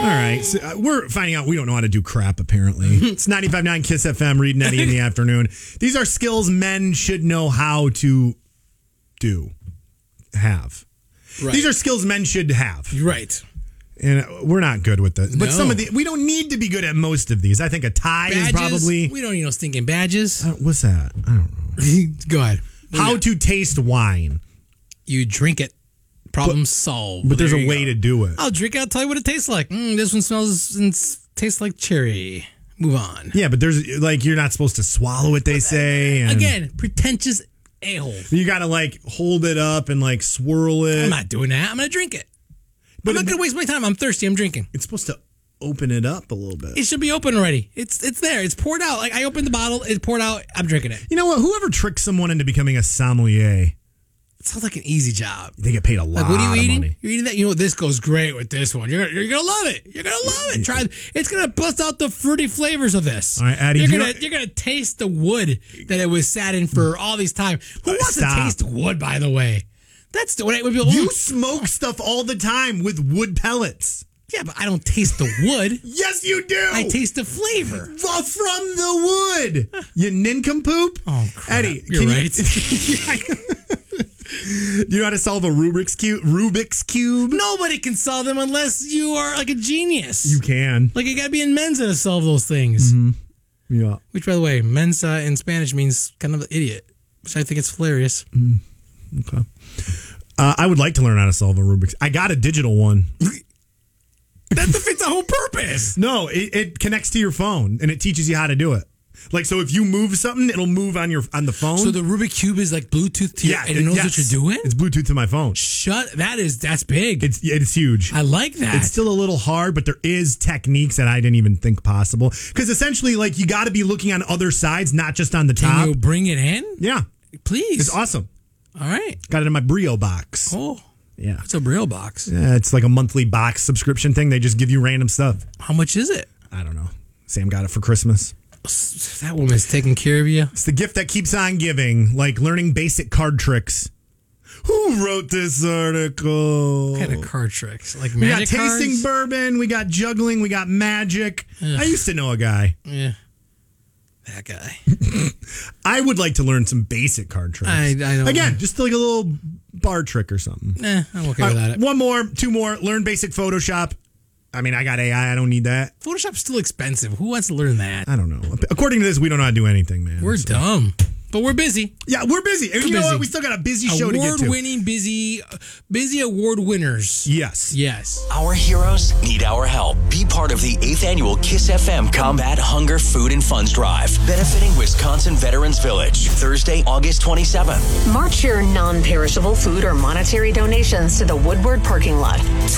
All right. So, we're finding out we don't know how to do crap, apparently. It's 95.9 KISS FM, Reed and Eddie in the afternoon. These are skills men should know how to have. Right. These are skills men should have. Right. And we're not good with this. But No. some of we don't need to be good at most of these. I think a tie Badges, is probably... We don't need no stinking badges. What's that? I don't know. Go ahead. How to taste wine. You drink it. Problem solved. But there's There a you way go. to do it. I'll drink it. I'll tell you what it tastes like. This one smells and tastes like cherry. Move on. Yeah, but there's you're not supposed to swallow it, they say. And Again, pretentious a-hole. you got to hold it up and swirl it. I'm not doing that. I'm going to drink it. But I'm not going to waste my time. I'm thirsty. I'm drinking. It's supposed to open it up a little bit. It should be open already. It's there. It's poured out. I opened the bottle. It's poured out. I'm drinking it. You know what? Whoever tricks someone into becoming a sommelier, It sounds like an easy job. they get paid a lot What are you eating? of money. You're eating that? You know, this goes great with this one. You're gonna love it. You're gonna love it. Try. It's gonna bust out the fruity flavors of this. All right, Addie, You're gonna taste the wood that it was sat in for all these time. Who wants Stop. to taste wood? By the way, that's the way it would be. You smoke stuff all the time with wood pellets. Yeah, but I don't taste the wood. Yes, you do. I taste the flavor. Well, from the wood. You nincompoop. Oh, crap. Eddie, You're right. Do you know how to solve a Rubik's Cube? Nobody can solve them unless you are like a genius. You can. You gotta be in Mensa to solve those things. Yeah. Which, by the way, Mensa in Spanish means kind of an idiot, which I think it's hilarious. Okay. I would like to learn how to solve a Rubik's. I got a digital one. That defeats the whole purpose. No, it connects to your phone and it teaches you how to do it. So if you move something, it'll move on the phone. So the Rubik Cube is like Bluetooth to and it knows what you're doing? It's Bluetooth to my phone. That's big. It's huge. I like that. It's still a little hard, but there is techniques that I didn't even think possible. Because essentially, you got to be looking on other sides, not just on the top. Can you bring it in? Yeah. Please. It's awesome. All right. Got it in my Brio box. Oh. Yeah. It's a Braille box. Yeah, it's like a monthly box subscription thing. They just give you random stuff. How much is it? I don't know. Sam got it for Christmas. That woman's taking care of you. It's the gift that keeps on giving, like learning basic card tricks. Who wrote this article? What kind of card tricks? Like We magic got tasting cards? bourbon, we got juggling, we got magic. Ugh. I used to know a guy. Yeah. That guy. I would like to learn some basic card tricks. I don't Again, know. just like a little bar trick or something. I'm okay All with right, that. two more. Learn basic Photoshop. I mean, I got AI. I don't need that. Photoshop's still expensive. Who wants to learn that? I don't know. According to this, we don't know how to do anything, man. We're dumb. But we're busy. Yeah, we're busy. And you know what? We still got a busy show to get to. Award-winning, busy award winners. Yes. Yes. Our heroes need our help. Be part of the 8th annual KISS FM Combat Hunger Food and Funds Drive, benefiting Wisconsin Veterans Village, Thursday, August 27th. March your non-perishable food or monetary donations to the Woodward parking lot,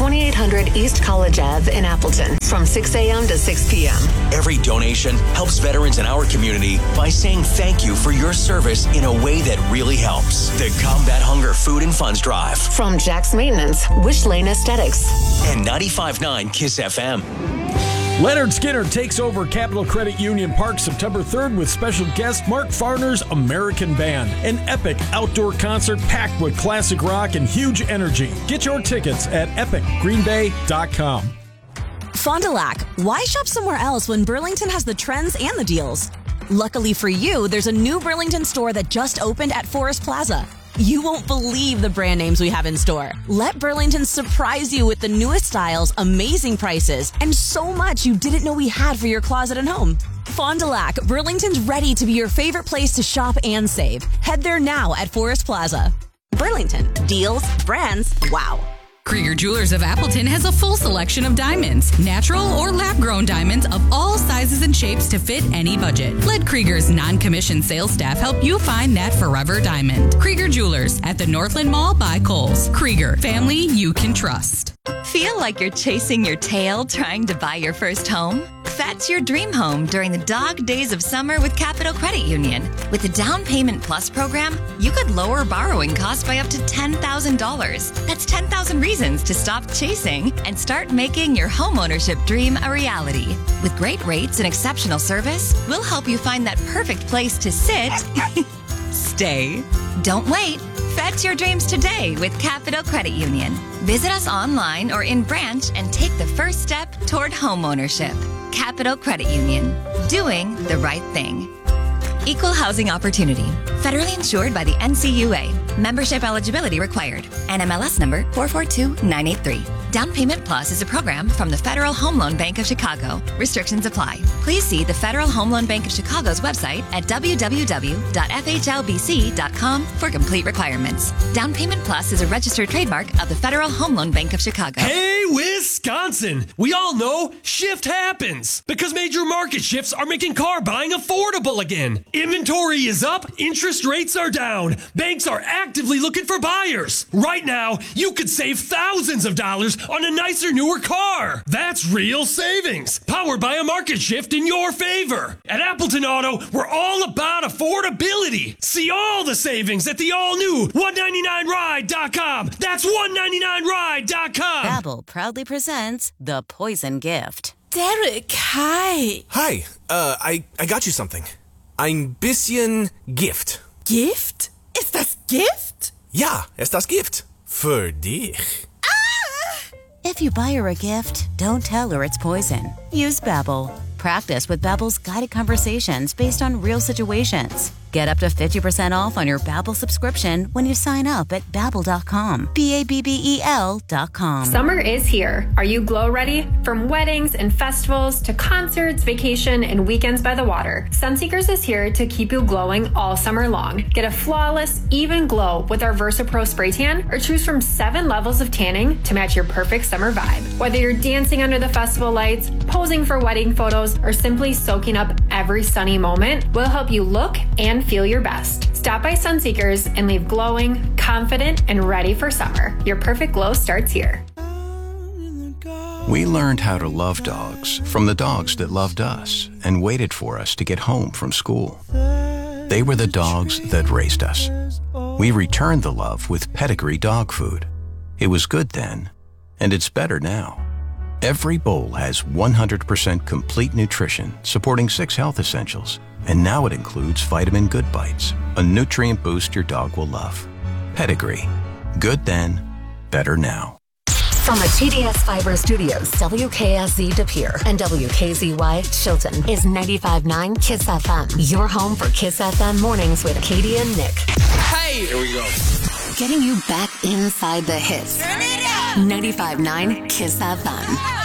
2800 East College Ave in Appleton, from 6 a.m. to 6 p.m. Every donation helps veterans in our community by saying thank you for your service in a way that really helps. The Combat Hunger Food and Funds Drive. From Jack's Maintenance, Wish Lane Aesthetics. And 95.9 KISS FM. Leonard Skinner takes over Capital Credit Union Park September 3rd with special guest Mark Farner's American Band. An epic outdoor concert packed with classic rock and huge energy. Get your tickets at epicgreenbay.com. Fond du Lac, why shop somewhere else when Burlington has the trends and the deals? Luckily for you, there's a new Burlington store that just opened at Forest Plaza. You won't believe the brand names we have in store. Let Burlington surprise you with the newest styles, amazing prices, and so much you didn't know we had for your closet and home. Fond du Lac, Burlington's ready to be your favorite place to shop and save. Head there now at Forest Plaza. Burlington, deals, brands, wow. Krieger Jewelers of Appleton has a full selection of diamonds, natural or lab-grown diamonds of all sizes and shapes to fit any budget. Let Krieger's non-commissioned sales staff help you find that forever diamond. Krieger Jewelers at the Northland Mall by Kohl's. Krieger, family you can trust. Feel like you're chasing your tail trying to buy your first home? Fetch your dream home during the dog days of summer with Capital Credit Union. With the Down Payment Plus program, you could lower borrowing costs by up to $10,000. That's 10,000 reasons to stop chasing and start making your homeownership dream a reality. With great rates and exceptional service, we'll help you find that perfect place to sit, stay. Don't wait. Start your dreams today with Capital Credit Union. Visit us online or in branch and take the first step toward homeownership. Capital Credit Union. Doing the right thing. Equal housing opportunity. Federally insured by the NCUA. Membership eligibility required. NMLS number 442983. Down Payment Plus is a program from the Federal Home Loan Bank of Chicago. Restrictions apply. Please see the Federal Home Loan Bank of Chicago's website at www.fhlbc.com for complete requirements. Down Payment Plus is a registered trademark of the Federal Home Loan Bank of Chicago. Hey, Wisconsin! We all know shift happens because major market shifts are making car buying affordable again. Inventory is up, interest rates are down. Banks are actively looking for buyers. Right now, you could save thousands of dollars on a nicer, newer car. That's real savings, powered by a market shift in your favor. At Appleton Auto, we're all about affordability. See all the savings at the all-new 199ride.com. That's 199ride.com. Babbel proudly presents The Poison Gift. Derek, hi. Hi, I got you something. Ein bisschen Gift. Gift? Ist das Gift? Ja, ist das Gift. Für dich. If you buy her a gift, don't tell her it's poison. Use Babbel. Practice with Babbel's guided conversations based on real situations. Get up to 50% off on your Babbel subscription when you sign up at Babbel.com. Babbel.com. Summer is here. Are you glow ready? From weddings and festivals to concerts, vacation, and weekends by the water, Sunseekers is here to keep you glowing all summer long. Get a flawless, even glow with our VersaPro Spray Tan or choose from 7 levels of tanning to match your perfect summer vibe. Whether you're dancing under the festival lights, posing for wedding photos, or simply soaking up every sunny moment, we'll help you look and feel your best. Stop by Sunseekers and leave glowing, confident, and ready for summer. Your perfect glow starts here. We learned how to love dogs from the dogs that loved us and waited for us to get home from school. They were the dogs that raised us. We returned the love with Pedigree dog food. It was good then, and it's better now. Every bowl has 100% complete nutrition, supporting 6 health essentials. And now it includes Vitamin Good Bites, a nutrient boost your dog will love. Pedigree. Good then, better now. From the TDS Fiber Studios, WKSZ De Pere and WKZY Chilton is 95.9 KISS FM. Your home for KISS FM mornings with Katie and Nick. Hey! Here we go. Getting you back inside the hits. Turn it up! 95.9 KISS FM.